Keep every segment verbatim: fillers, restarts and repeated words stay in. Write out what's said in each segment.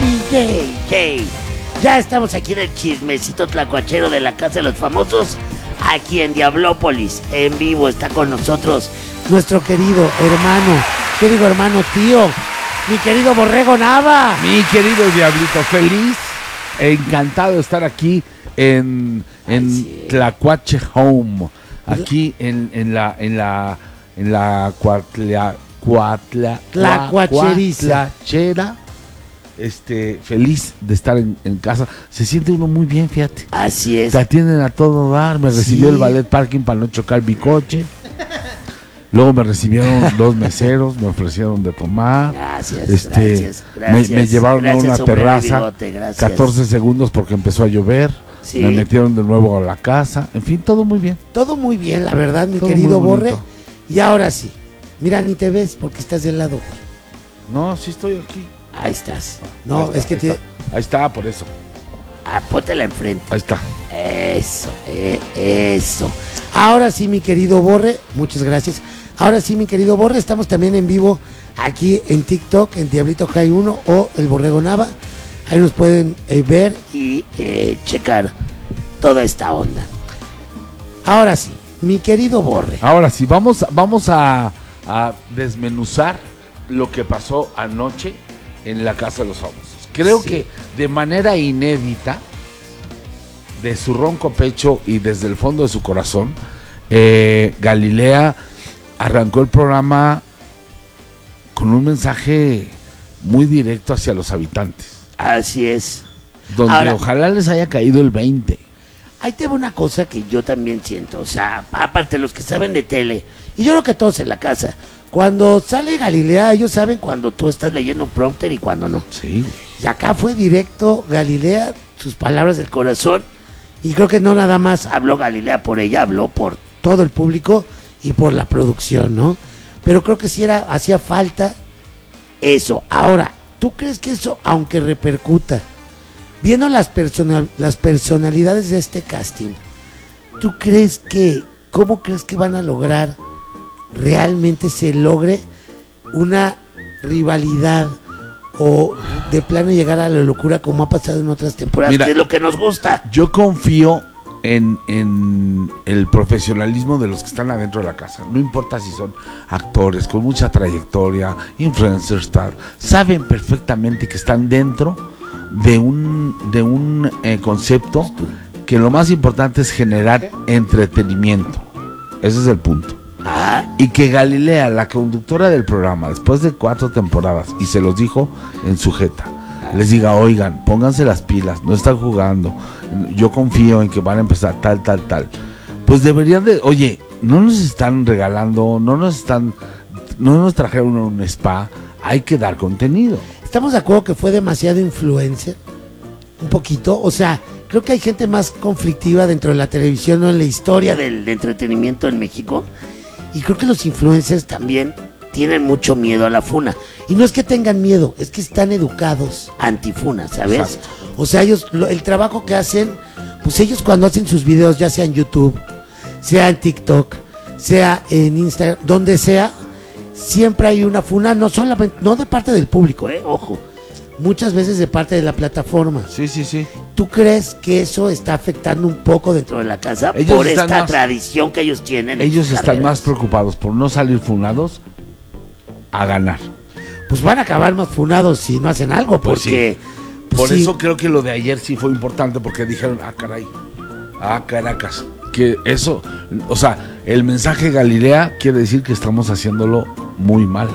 Yay, yay. Ya estamos aquí en el chismecito tlacuachero de la Casa de los Famosos, aquí en Diablópolis. En vivo está con nosotros nuestro querido hermano, ¿qué digo hermano? Tío, mi querido Borrego Nava. Mi querido Diablito, feliz, encantado de estar aquí en, en Ay, sí. Tlacuache Home, aquí en, en la en la en la cuatla, cuatla, Tlacuacheriza. Tlacuachera. Este, feliz de estar en, en casa. Se siente uno muy bien, fíjate. Así es. Te atienden a todo dar. Me recibió sí. el ballet parking para no chocar mi coche. Luego me recibieron dos meseros, me ofrecieron de tomar. Gracias, este, gracias, gracias. Me, me llevaron gracias, a una terraza, bigote, catorce segundos porque empezó a llover. Sí. Me metieron de nuevo a la casa. En fin, todo muy bien. Todo muy bien, la verdad, mi todo querido Borre. Y ahora sí, mira, ni te ves porque estás del lado. No, sí estoy aquí. Ahí estás. No, está, es que ahí te... está. Ahí está, por eso. Ah, póntela enfrente. Ahí está. Eso, eh, eso. Ahora sí, mi querido Borre, muchas gracias. Ahora sí, mi querido Borre, estamos también en vivo aquí en TikTok, en Diablito High uno o el Borrego Nava. Ahí nos pueden eh, ver y eh, checar toda esta onda. Ahora sí, mi querido Borre. Ahora sí, vamos, vamos a, a desmenuzar lo que pasó anoche en la Casa de los Famosos. Creo sí. que de manera inédita, de su ronco pecho y desde el fondo de su corazón, eh, Galilea arrancó el programa con un mensaje muy directo hacia los habitantes. Así es. Donde Ahora, ojalá les haya caído el veinte. Ahí te va una cosa que yo también siento, o sea, aparte de los que saben de tele, y yo creo que todos en la casa, cuando sale Galilea, ellos saben cuando tú estás leyendo un prompter y cuando no. Sí. Y acá fue directo Galilea, sus palabras del corazón, y creo que no nada más habló Galilea por ella, habló por todo el público y por la producción, ¿no? Pero creo que sí era, hacía falta eso. Ahora, ¿tú crees que eso, aunque repercuta, viendo las, personal, las personalidades de este casting, ¿tú crees que, cómo crees que van a lograr realmente se logre una rivalidad o de plano llegar a la locura como ha pasado en otras temporadas? Mira, que es lo que nos gusta. Yo confío en, en el profesionalismo de los que están adentro de la casa. No importa si son actores con mucha trayectoria, influencers, tal, saben perfectamente que están dentro de un de un eh, concepto que lo más importante es generar entretenimiento. Ese es el punto. Ah. Y que Galilea, la conductora del programa, después de cuatro temporadas, y se los dijo en su jeta, les diga, oigan, pónganse las pilas, no están jugando, yo confío en que van a empezar tal, tal, tal. Pues deberían de, oye, no nos están regalando, no nos están, no nos trajeron un spa, hay que dar contenido. ¿Estamos de acuerdo que fue demasiado influencer? Un poquito, o sea, creo que hay gente más conflictiva dentro de la televisión, ¿no? En la historia del de entretenimiento en México. Y creo que los influencers también tienen mucho miedo a la funa. Y no es que tengan miedo, es que están educados antifuna, ¿sabes? Exacto. O sea, ellos, lo, el trabajo que hacen, pues ellos cuando hacen sus videos, ya sea en YouTube, sea en TikTok, sea en Instagram, donde sea, siempre hay una funa, no solamente, no de parte del público, eh, ojo, muchas veces de parte de la plataforma. Sí, sí, sí. ¿Tú crees que eso está afectando un poco dentro de la casa ellos por esta más, tradición que ellos tienen? Ellos están carreras? más preocupados por no salir funados a ganar. Pues van a acabar más funados si no hacen algo, pues porque... Sí. Pues por sí. eso creo que lo de ayer sí fue importante, porque dijeron, ah, caray, ah, Caracas, que eso, o sea, el mensaje Galilea quiere decir que estamos haciéndolo muy mal.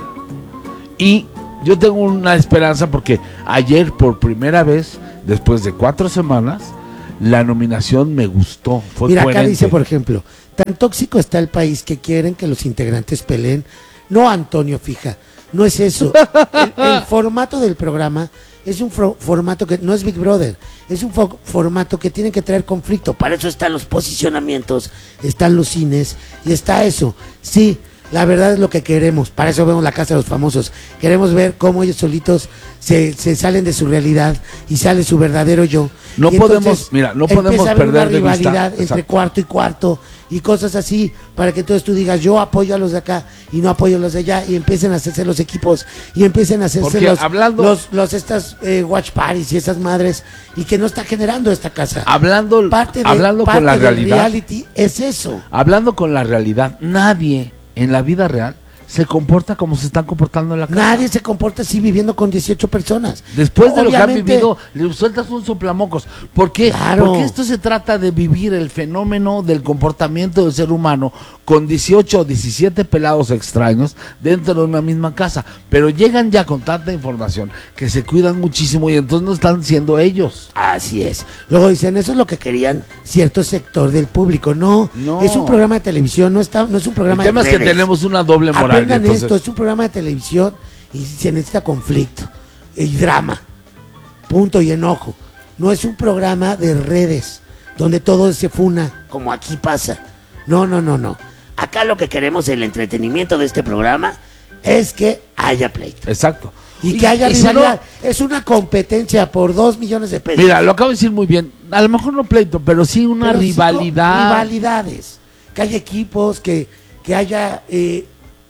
Y yo tengo una esperanza porque ayer por primera vez, después de cuatro semanas, la nominación me gustó, fue Mira, coherente. Acá dice, por ejemplo, tan tóxico está el país que quieren que los integrantes peleen. No, Antonio, fija, no es eso. El, el formato del programa es un fro- formato que no es Big Brother, es un fo- formato que tiene que traer conflicto. Para eso están los posicionamientos, están los cines y está eso. Sí, la verdad es lo que queremos. Para eso vemos la Casa de los Famosos. Queremos ver cómo ellos solitos se, se salen de su realidad y sale su verdadero yo. No y podemos, mira, no podemos perder una de rivalidad vista. entre Exacto. cuarto y cuarto y cosas así, para que entonces tú digas, yo apoyo a los de acá y no apoyo a los de allá, y empiecen a hacerse los equipos, y empiecen a hacerse Porque los, hablando- los, los estas eh, watch parties y esas madres, y que no está generando esta casa. Hablando, Parte de- hablando parte con la del realidad, reality es eso. hablando con la realidad, nadie en la vida real se comporta como se están comportando en la casa. Nadie se comporta así viviendo con dieciocho personas. Después de lo que han Obviamente, vivido, le sueltas un soplamocos. ¿Por qué? Claro. Porque esto se trata de vivir el fenómeno del comportamiento del ser humano con dieciocho o diecisiete pelados extraños dentro de una misma casa. Pero llegan ya con tanta información que se cuidan muchísimo y entonces no están siendo ellos. Así es. Luego dicen, eso es lo que querían cierto sector del público. No, No. es un programa de televisión, no está, no es un El programa de tema es que redes. tenemos una doble moral. Aprendan entonces- esto, es un programa de televisión y se necesita conflicto y drama. Punto, y enojo. No es un programa de redes donde todo se funa, como aquí pasa. No, no, no, no. Acá lo que queremos, el entretenimiento de este programa, es que haya pleito. Exacto. Y que haya y si rivalidad. Es una competencia por dos millones de pesos. Mira, lo acabo de decir muy bien. A lo mejor no pleito, pero sí una Pero sí con rivalidad. rivalidades. Que haya equipos, que, que haya eh,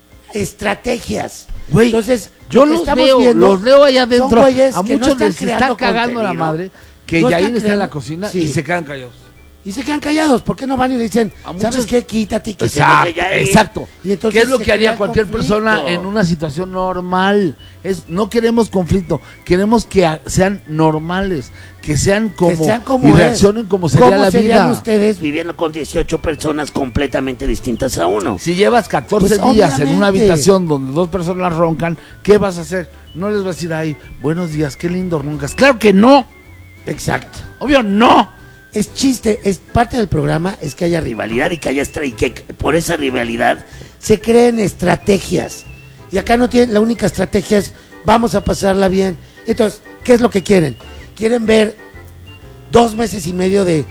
estrategias. Güey, Entonces, yo lo que los estamos veo, viendo los leo allá son adentro. güeyes A que no muchos están les está creando cagando la contenido. madre que No Yair están está en la creando- cocina sí. y se quedan callados. Y se quedan callados. ¿Por qué no van y le dicen, A ¿sabes muchos- qué? Quítate y que se Exacto, nos vaya ahí"? exacto. Y entonces ¿Qué es lo se que haría crea cualquier conflicto. persona en una situación normal? Es, no queremos conflicto, queremos que a- sean normales, que sean como, Que sean como y es. reaccionen como sería ¿Cómo la serían vida. ustedes viviendo con dieciocho personas completamente distintas a uno? Si llevas catorce Pues, días en una obviamente. habitación donde dos personas roncan, ¿qué vas a hacer? No les vas a decir, ay, buenos días, qué lindo roncas. Claro que no, Exacto. obvio no. Es chiste, es parte del programa, es que haya rivalidad y que haya estra- y que por esa rivalidad se creen estrategias. Y acá no tienen, la única estrategia es vamos a pasarla bien. Entonces, ¿qué es lo que quieren? Quieren ver dos meses y medio de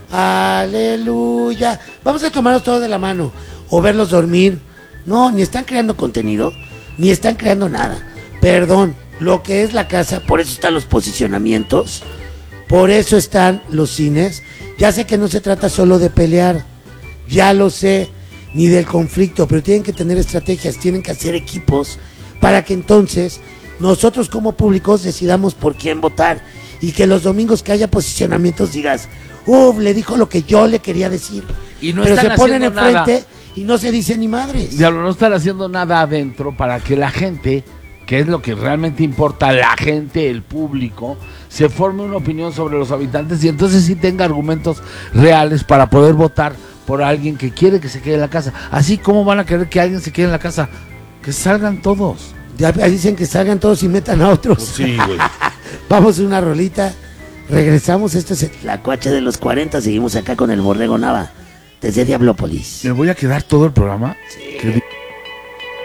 aleluya, vamos a tomarnos todos de la mano o verlos dormir. No, ni están creando contenido, ni están creando nada. Perdón, lo que es la casa, por eso están los posicionamientos. Por eso están los cines. Ya sé que no se trata solo de pelear, ya lo sé, ni del conflicto, pero tienen que tener estrategias, tienen que hacer equipos para que entonces nosotros como públicos decidamos por quién votar y que los domingos que haya posicionamientos digas, uff, le dijo lo que yo le quería decir. Y no pero se están ponen haciendo enfrente y no se dice ni madres. Diablo, no están haciendo nada adentro para que la gente, que es lo que realmente importa, la gente, el público, se forme una opinión sobre los habitantes y entonces sí tenga argumentos reales para poder votar por alguien que quiere que se quede en la casa. Así como van a querer que alguien se quede en la casa, que salgan todos. Ya dicen que salgan todos y metan a otros. Sí, güey. Vamos a una rolita. Regresamos. Esto es la Cuacha de los cuarenta. Seguimos acá con el Borrego Nava desde Diablópolis. ¿Me voy a quedar todo el programa? Sí. ¿Qué di-